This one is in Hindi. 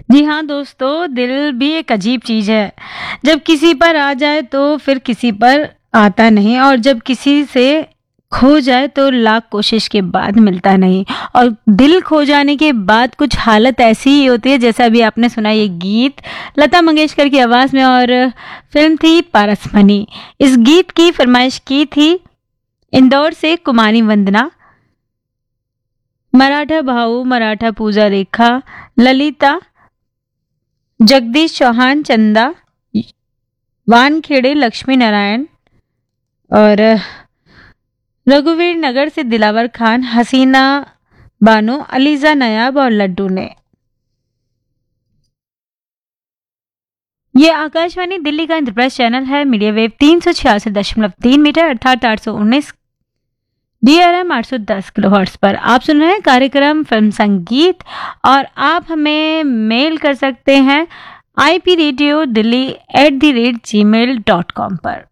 जी हाँ दोस्तों, दिल भी एक अजीब चीज़ है। जब किसी पर आ जाए तो फिर किसी पर आता नहीं, और जब किसी से खो जाए तो लाख कोशिश के बाद मिलता नहीं। और दिल खो जाने के बाद कुछ हालत ऐसी ही होती है, जैसा अभी आपने सुना ये गीत लता मंगेशकर की आवाज़ में, और फिल्म थी पारसमणि। इस गीत की फरमाइश की थी इंदौर से कुमारी वंदना, मराठा भाऊ, मराठा पूजा रेखा, ललिता, जगदीश चौहान, चंदा, वानखेड़े लक्ष्मी नारायण, और रघुवीर नगर से दिलावर खान, हसीना बानो, अलीजा नयाब और लड्डू ने। ये आकाशवाणी दिल्ली का इंटरप्राइज चैनल है। मीडिया वेव 366.3 मीटर अर्थात 819 DRM 810 किलोहर्ट्ज पर आप सुन रहे हैं कार्यक्रम फिल्म संगीत। और आप हमें मेल कर सकते हैं IPRadio Delhi@gmail.com पर।